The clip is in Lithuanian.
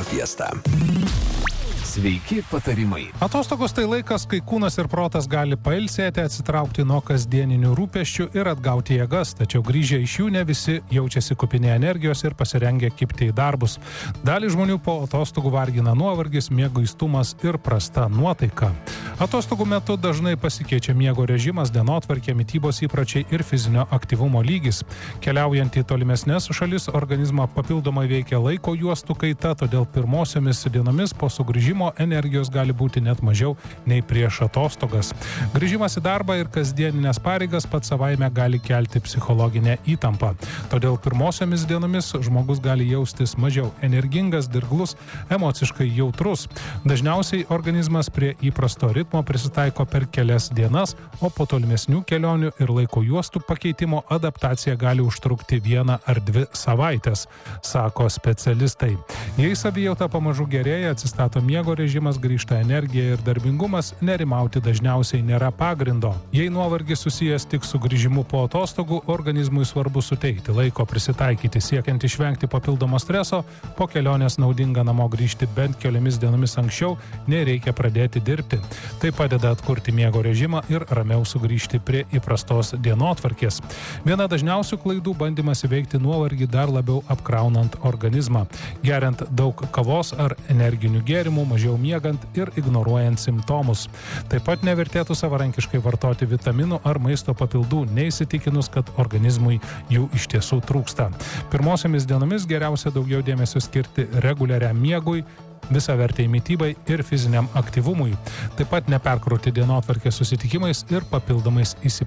Radio Fiesta. Sveiki patarimai. Atostogos tai laikas, kai kūnas ir protas gali pailsėti, atsitraukti nuo kasdieninių rūpesčių ir atgauti jėgas, tačiau grįžę iš jų ne visi jaučiasi kupini energijos ir pasirengę kibti į darbus. Dalį žmonių po atostogų vargina nuovargis, mieguistumas ir prasta nuotaika. Atostogų metu dažnai pasikeičia miego režimas, dienotvarkė, mitybos įpročiai ir fizinio aktyvumo lygis. Keliaujant į tolimesnes šalis, organizmą papildomai veikia laiko juostų kaita, todėl pirmosiomis dienomis po sugrįžimo energijos gali būti net mažiau nei prieš atostogas. Grįžimas į darbą ir kasdieninės pareigas pats savaime gali kelti psichologinę įtampą. Todėl pirmosiomis dienomis žmogus gali jaustis mažiau energingas, dirglus, emociškai jautrus. Dažniausiai organizmas prie įprasto ritmo prisitaiko per kelias dienas, o po tolimesnių kelionių ir laiko juostų pakeitimo adaptacija gali užtrukti 1 ar 2 savaitės, sako specialistai. Jei savijauta pamažu gerėja, atsistato miego režimas, grįžta energija ir darbingumas, nerimauti dažniausiai nėra pagrindo. Jei nuovargis susijęs tik su grįžimu po atostogų, organizmui svarbu suteikti laiko prisitaikyti, siekiant išvengti papildomo streso, po kelionės naudinga namo grįžti bent keliomis dienomis anksčiau, nei reikia pradėti dirbti. Tai padeda atkurti miego režimą ir ramiau sugrįžti prie įprastos dienotvarkės. Viena dažniausių klaidų - bandymas įveikti nuovargį dar labiau apkraunant organizmą, geriant daug kavos ar energinių gėrimų, mažiau miegant ir ignoruojant simptomus. Taip pat nevertėtų savarankiškai vartoti vitaminų ar maisto papildų, neįsitikinus, kad organizmui jų iš tiesų trūksta. Pirmosiomis dienomis geriausia daugiau dėmesio skirti reguliariam miegui, visavertei mitybai ir fiziniam aktyvumui. Taip pat neperkrauti dienotvarkės susitikimais ir papildomais įsipareigojimais.